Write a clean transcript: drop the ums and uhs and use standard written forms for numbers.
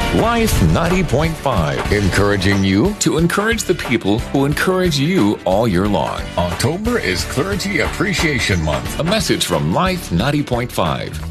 Life 90.5, encouraging you to encourage the people who encourage you all year long. October is Clergy Appreciation Month. A message from Life 90.5.